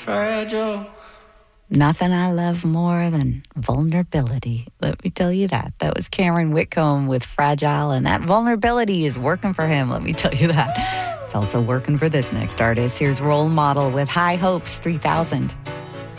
fragile. Nothing I love more than vulnerability. Let me tell you that. That was Cameron Whitcomb with Fragile, and that vulnerability is working for him. Let me tell you that. It's also working for this next artist. Here's Role Model with High Hopes 3000.